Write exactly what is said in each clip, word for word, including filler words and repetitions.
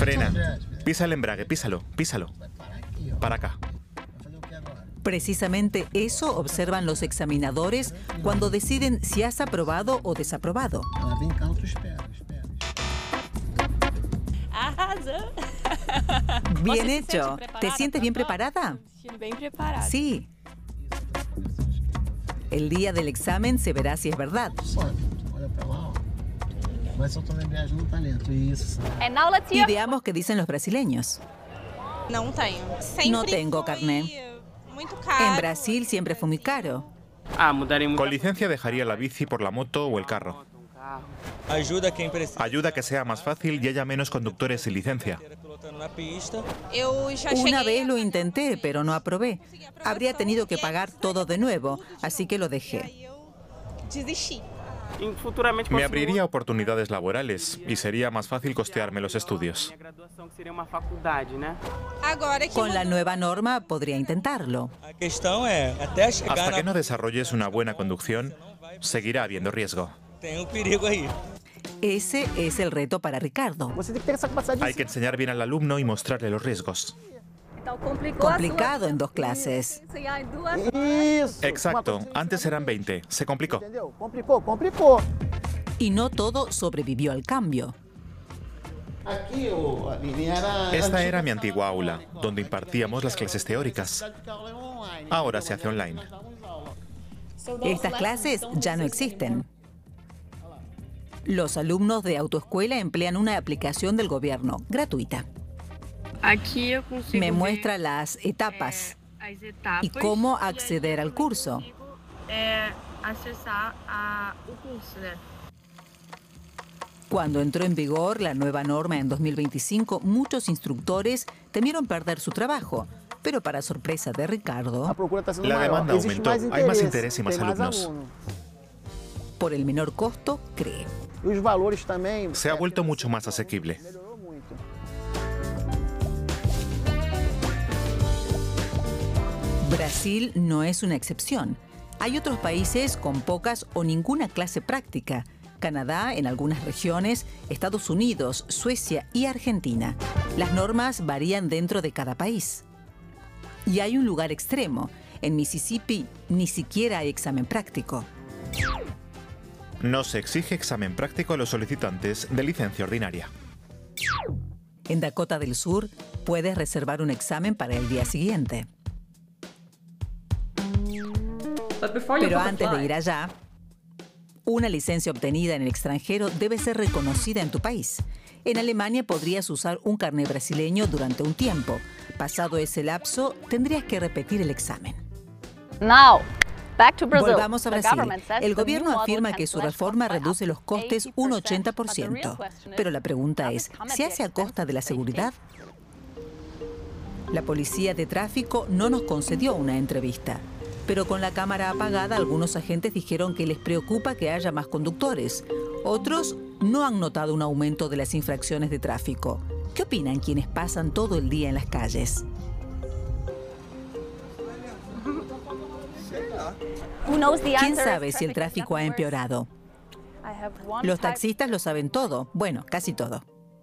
Frena. Pisa el embrague, písalo, písalo. Para acá. Precisamente eso observan los examinadores cuando deciden si has aprobado o desaprobado. Bien hecho. ¿Te sientes bien preparada? Sí. El día del examen se verá si es verdad. Y veamos qué dicen los brasileños. No tengo carné. En Brasil siempre fue muy caro. Con licencia dejaría la bici por la moto o el carro. Ayuda a que sea más fácil y haya menos conductores sin licencia. Una vez lo intenté, pero no aprobé. Habría tenido que pagar todo de nuevo, así que lo dejé. Me abriría oportunidades laborales y sería más fácil costearme los estudios. Con la nueva norma podría intentarlo. Hasta que no desarrolles una buena conducción, seguirá habiendo riesgo. Ese es el reto para Ricardo. Hay que enseñar bien al alumno y mostrarle los riesgos. Complicado en dos clases. Exacto. Antes eran veinte. Se complicó. Y no todo sobrevivió al cambio. Esta era mi antigua aula, donde impartíamos las clases teóricas. Ahora se hace online. Estas clases ya no existen. Los alumnos de autoescuela emplean una aplicación del gobierno, gratuita. Me muestra las etapas y cómo acceder al curso. Cuando entró en vigor la nueva norma en dos mil veinticinco, muchos instructores temieron perder su trabajo. Pero para sorpresa de Ricardo, la demanda aumentó. Hay más interés y más alumnos. Por el menor costo, cree. Se ha vuelto mucho más asequible. Brasil no es una excepción. Hay otros países con pocas o ninguna clase práctica. Canadá en algunas regiones, Estados Unidos, Suecia y Argentina. Las normas varían dentro de cada país. Y hay un lugar extremo. En Mississippi ni siquiera hay examen práctico. No se exige examen práctico a los solicitantes de licencia ordinaria. En Dakota del Sur puedes reservar un examen para el día siguiente. Pero antes de ir allá, una licencia obtenida en el extranjero debe ser reconocida en tu país. En Alemania podrías usar un carné brasileño durante un tiempo. Pasado ese lapso, tendrías que repetir el examen. Now, back to Brazil. Volvamos a Brasil. El gobierno afirma que su reforma reduce los costes un ochenta por ciento. Pero la pregunta es, ¿se hace a costa de la seguridad? La policía de tráfico no nos concedió una entrevista. Pero con la cámara apagada, algunos agentes dijeron que les preocupa que haya más conductores. Otros no han notado un aumento de las infracciones de tráfico. ¿Qué opinan quienes pasan todo el día en las calles? ¿Quién sabe si el tráfico ha empeorado? Los taxistas lo saben todo. Bueno, casi todo.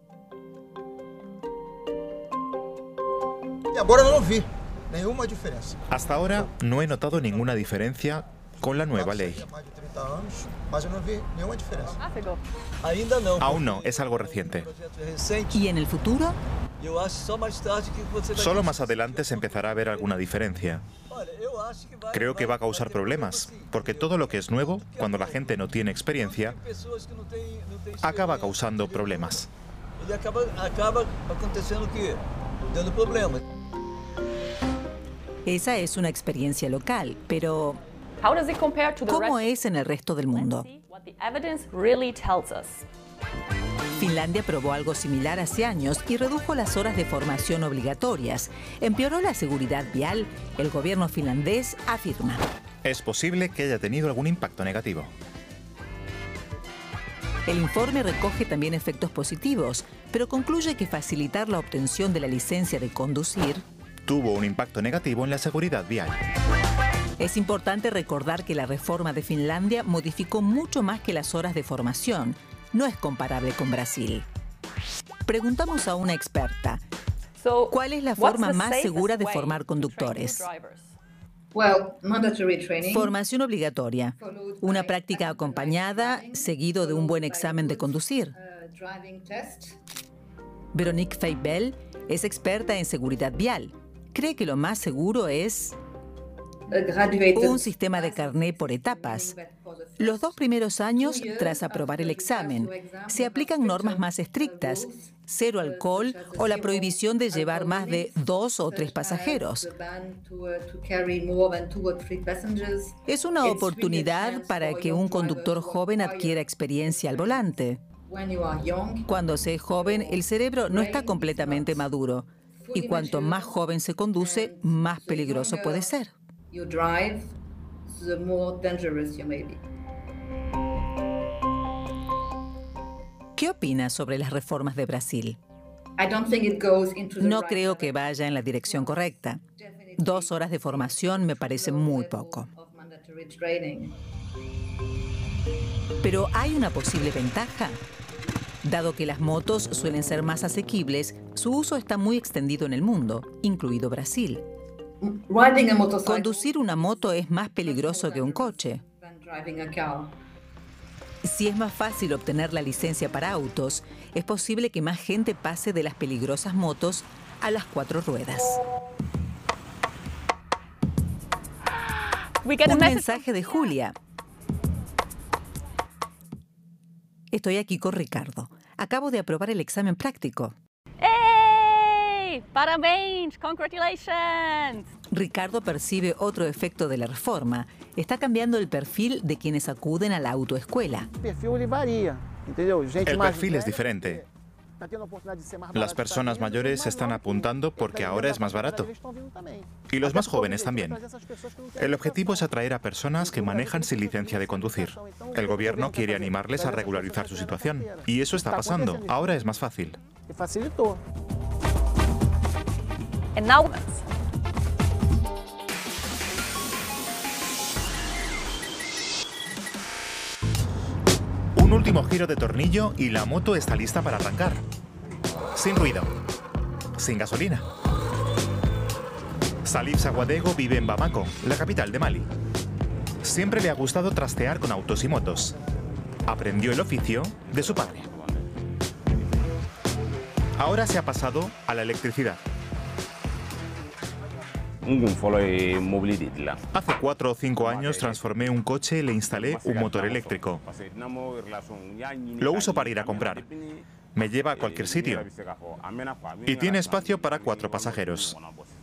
Hasta ahora no he notado ninguna diferencia con la nueva ley. Aún no, es algo reciente. ¿Y en el futuro? Solo más adelante se empezará a ver alguna diferencia. Creo que va a causar problemas, porque todo lo que es nuevo, cuando la gente no tiene experiencia, acaba causando problemas. Esa es una experiencia local, pero ¿cómo es en el resto del mundo? Finlandia probó algo similar hace años y redujo las horas de formación obligatorias. ¿Empeoró la seguridad vial? El gobierno finlandés afirma. Es posible que haya tenido algún impacto negativo. El informe recoge también efectos positivos, pero concluye que facilitar la obtención de la licencia de conducir tuvo un impacto negativo en la seguridad vial. Es importante recordar que la reforma de Finlandia modificó mucho más que las horas de formación. No es comparable con Brasil. Preguntamos a una experta, ¿cuál es la forma más segura de formar conductores? Formación obligatoria, una práctica acompañada, seguido de un buen examen de conducir. Veronique Feibel es experta en seguridad vial. Cree que lo más seguro es un sistema de carné por etapas. Los dos primeros años, tras aprobar el examen, se aplican normas más estrictas, cero alcohol o la prohibición de llevar más de dos o tres pasajeros. Es una oportunidad para que un conductor joven adquiera experiencia al volante. Cuando se es joven, el cerebro no está completamente maduro, y cuanto más joven se conduce, más peligroso puede ser. ¿Qué opinas sobre las reformas de Brasil? No creo que vaya en la dirección correcta. Dos horas de formación me parece muy poco. Pero hay una posible ventaja. Dado que las motos suelen ser más asequibles, su uso está muy extendido en el mundo, incluido Brasil. Conducir una moto es más peligroso que un coche. Si es más fácil obtener la licencia para autos, es posible que más gente pase de las peligrosas motos a las cuatro ruedas. Un mensaje de Julia. Estoy aquí con Ricardo. Acabo de aprobar el examen práctico. ¡Hey! ¡Parabéns! ¡Congratulations! Ricardo percibe otro efecto de la reforma. Está cambiando el perfil de quienes acuden a la autoescuela. El perfil es diferente. Las personas mayores están apuntando porque ahora es más barato. Y los más jóvenes también. El objetivo es atraer a personas que manejan sin licencia de conducir. El gobierno quiere animarles a regularizar su situación. Y eso está pasando. Ahora es más fácil. And now, un último giro de tornillo y la moto está lista para arrancar. Sin ruido. Sin gasolina. Salif Saguadego vive en Bamako, la capital de Mali. Siempre le ha gustado trastear con autos y motos. Aprendió el oficio de su padre. Ahora se ha pasado a la electricidad. Hace cuatro o cinco años transformé un coche y le instalé un motor eléctrico. Lo uso para ir a comprar. Me lleva a cualquier sitio. Y tiene espacio para cuatro pasajeros.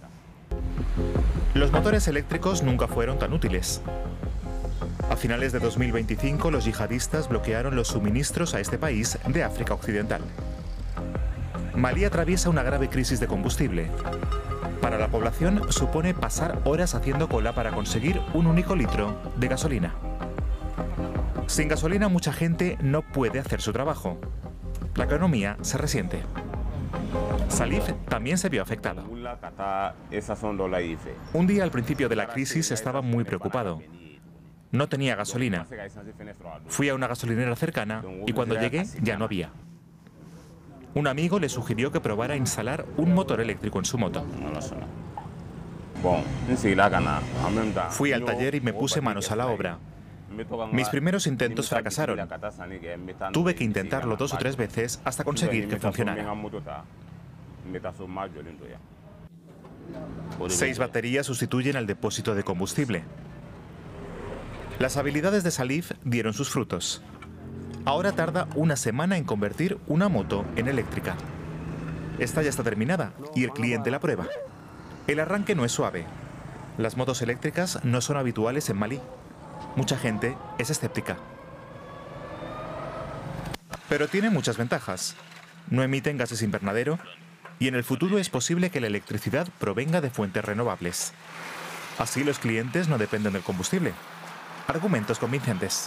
Los motores eléctricos nunca fueron tan útiles. A finales de dos mil veinticinco, los yihadistas bloquearon los suministros a este país de África Occidental. Malí atraviesa una grave crisis de combustible. Para la población supone pasar horas haciendo cola para conseguir un único litro de gasolina. Sin gasolina mucha gente no puede hacer su trabajo. La economía se resiente. Salif también se vio afectado. Un día al principio de la crisis estaba muy preocupado. No tenía gasolina. Fui a una gasolinera cercana y cuando llegué ya no había. Un amigo le sugirió que probara a instalar un motor eléctrico en su moto. Fui al taller y me puse manos a la obra. Mis primeros intentos fracasaron. Tuve que intentarlo dos o tres veces hasta conseguir que funcionara. Seis baterías sustituyen al depósito de combustible. Las habilidades de Salif dieron sus frutos. Ahora tarda una semana en convertir una moto en eléctrica. Esta ya está terminada y el cliente la prueba. El arranque no es suave. Las motos eléctricas no son habituales en Malí. Mucha gente es escéptica. Pero tiene muchas ventajas. No emiten gases invernadero y en el futuro es posible que la electricidad provenga de fuentes renovables. Así los clientes no dependen del combustible. Argumentos convincentes.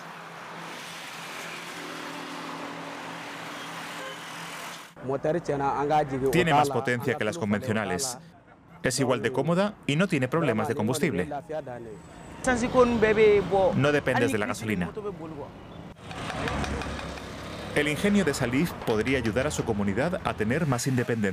Tiene más potencia que las convencionales. Es igual de cómoda y no tiene problemas de combustible. No dependes de la gasolina. El ingenio de Salif podría ayudar a su comunidad a tener más independencia.